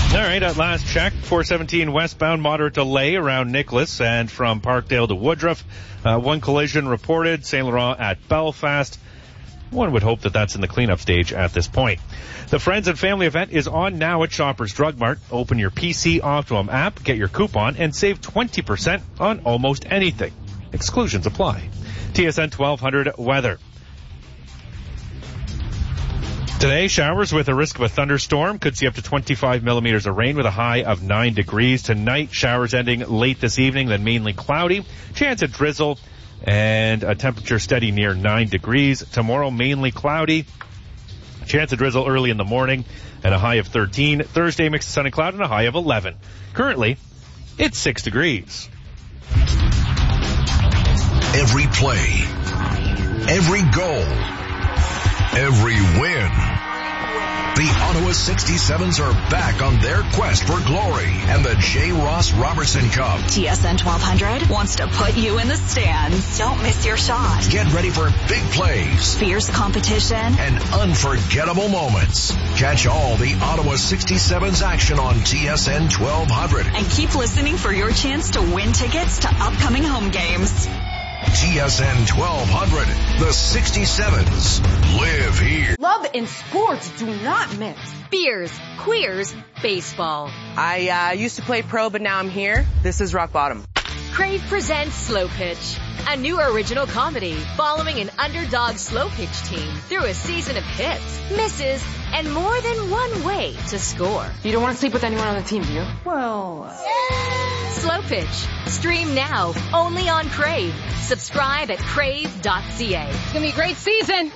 All right, at last check, 417 westbound, moderate delay around Nicholas and from Parkdale to Woodruff. One collision reported, St. Laurent at Belfast. One would hope that that's in the cleanup stage at this point. The Friends and Family event is on now at Shoppers Drug Mart. Open your PC Optimum app, get your coupon, and save 20% on almost anything. Exclusions apply. TSN 1200 weather. Today, showers with a risk of a thunderstorm. Could see up to 25 millimeters of rain with a high of 9 degrees. Tonight, showers ending late this evening, then mainly cloudy. Chance of drizzle and a temperature steady near 9 degrees. Tomorrow, mainly cloudy. Chance of drizzle early in the morning and a high of 13. Thursday, mix of sun and cloud and a high of 11. Currently, it's 6 degrees. Every play, every goal, every win. The Ottawa 67s are back on their quest for glory and the J. Ross Robertson Cup. TSN 1200 wants to put you in the stands. Don't miss your shot. Get ready for big plays, fierce competition, and unforgettable moments. Catch all the Ottawa 67s action on TSN 1200. And keep listening for your chance to win tickets to upcoming home games. TSN 1200, the 67s live here. Love and sports do not mix. Beers, queers, baseball. I used to play pro, but now I'm here. This is rock bottom. Crave presents Slow Pitch, a new original comedy following an underdog slow pitch team through a season of hits, misses, and more than one way to score. You don't want to sleep with anyone on the team, do you? Well... Slow Pitch. Stream now, only on Crave. Subscribe at crave.ca. It's gonna be a great season.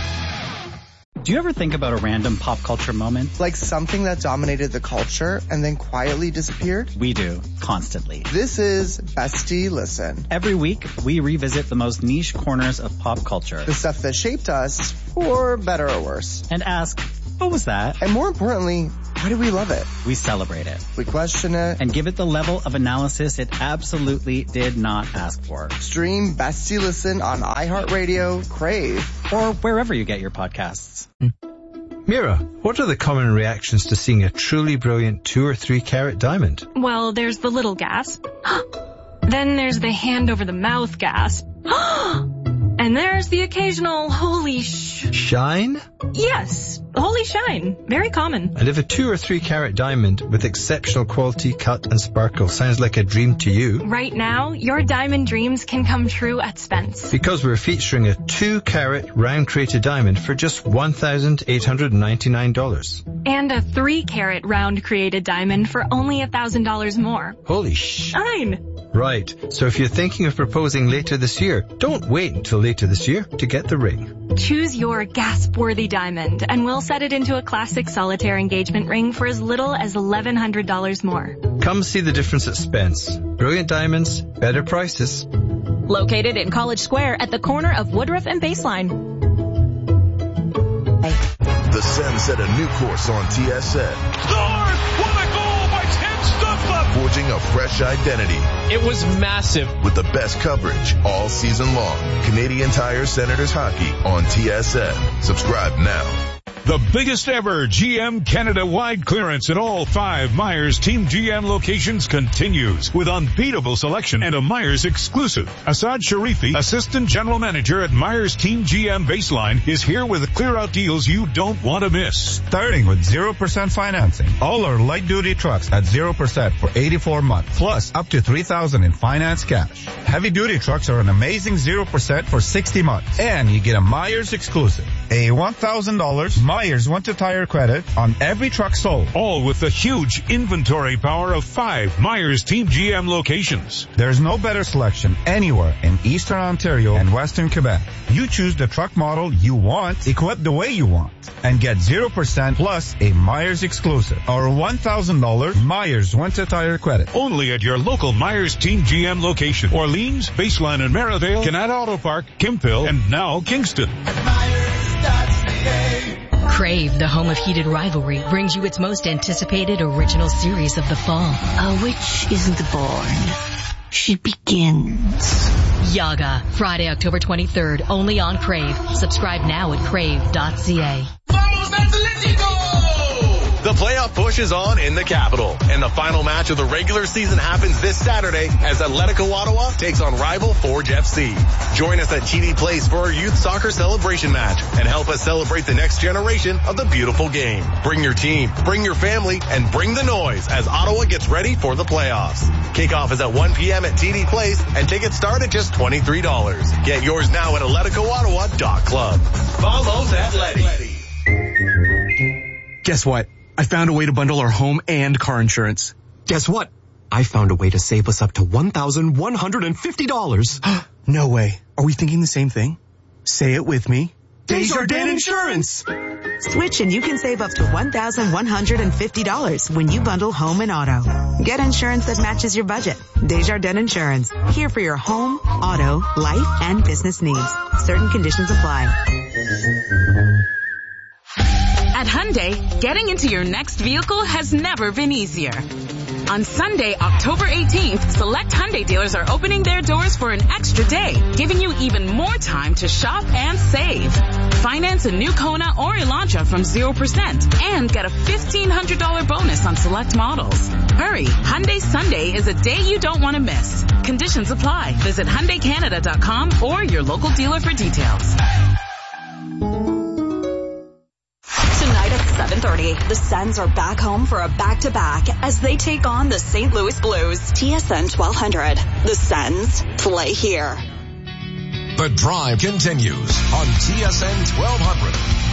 Do you ever think about a random pop culture moment? Like something that dominated the culture and then quietly disappeared? We do, constantly. This is Bestie Listen. Every week, we revisit the most niche corners of pop culture. The stuff that shaped us, for better or worse. And ask, what was that? And more importantly, why do we love it? We celebrate it. We question it. And give it the level of analysis it absolutely did not ask for. Stream Bestie Listen on iHeartRadio, Crave, or wherever you get your podcasts. Mira, what are the common reactions to seeing a truly brilliant 2 or 3 carat diamond? Well, there's the little gasp. Then there's the hand over the mouth gasp. And there's the occasional holy shine? Yes, holy shine. Very common. And if a 2 or 3 carat diamond with exceptional quality, cut and sparkle sounds like a dream to you? Right now, your diamond dreams can come true at Spence. Because we're featuring a 2 carat round crated diamond for just $1,899. And a 3 carat round created diamond for only $1,000 more. Holy shine. Right. So if you're thinking of proposing later this year, don't wait until later this year to get the ring. Choose your gasp-worthy diamond, and we'll set it into a classic solitaire engagement ring for as little as $1,100 more. Come see the difference at Spence. Brilliant diamonds, better prices. Located in College Square at the corner of Woodruff and Baseline. The Sens set a new course on TSN. Scored! What a goal by Tim Stutzla! Forging a fresh identity. It was massive. With the best coverage all season long. Canadian Tire Senators Hockey on TSN. Subscribe now. The biggest ever GM Canada-wide clearance at all 5 Myers Team GM locations continues with unbeatable selection and a Myers exclusive. Asad Sharifi, Assistant General Manager at Myers Team GM Baseline, is here with clear-out deals you don't want to miss. Starting with 0% financing. All our light-duty trucks at 0% for 84 months, plus up to $3,000 in finance cash. Heavy-duty trucks are an amazing 0% for 60 months. And you get a Myers exclusive. A $1,000 Myers Winter Tire credit on every truck sold. All with the huge inventory power of 5 Myers Team GM locations. There's no better selection anywhere in Eastern Ontario and Western Quebec. You choose the truck model you want, equipped the way you want, and get 0% plus a Myers exclusive or $1,000 Myers Winter Tire credit. Only at your local Myers Team GM location. Orleans, Baseline and Merivale, Canada Auto Park, Kimpville, and now Kingston. Crave, the home of heated rivalry, brings you its most anticipated original series of the fall. A witch isn't born. She begins. Yaga, Friday, October 23rd, only on Crave. Subscribe now at crave.ca. The playoff push pushes on in the capital. And the final match of the regular season happens this Saturday as Atletico Ottawa takes on rival Forge FC. Join us at TD Place for our youth soccer celebration match and help us celebrate the next generation of the beautiful game. Bring your team, bring your family, and bring the noise as Ottawa gets ready for the playoffs. Kickoff is at 1 p.m. at TD Place and tickets start at just $23. Get yours now at AtleticoOttawa.club. Follows Atleti. Guess what? I found a way to bundle our home and car insurance. Guess what? I found a way to save us up to $1,150. No way. Are we thinking the same thing? Say it with me. Desjardins Insurance! Switch and you can save up to $1,150 when you bundle home and auto. Get insurance that matches your budget. Desjardins Insurance. Here for your home, auto, life, and business needs. Certain conditions apply. At Hyundai, getting into your next vehicle has never been easier. On Sunday, October 18th, select Hyundai dealers are opening their doors for an extra day, giving you even more time to shop and save. Finance a new Kona or Elantra from 0% and get a $1,500 bonus on select models. Hurry, Hyundai Sunday is a day you don't want to miss. Conditions apply. Visit HyundaiCanada.com or your local dealer for details. Tonight at 7:30, the Sens are back home for a back-to-back as they take on the St. Louis Blues. TSN 1200. The Sens play here. The drive continues on TSN 1200.